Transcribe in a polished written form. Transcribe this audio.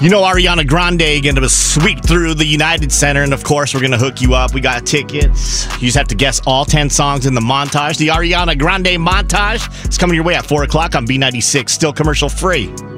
You know Ariana Grande going to sweep through the United Center, and of course we're going to hook you up. We got tickets. You just have to guess all 10 songs in the montage. The Ariana Grande montage is coming your way at 4 o'clock on B96, still commercial free.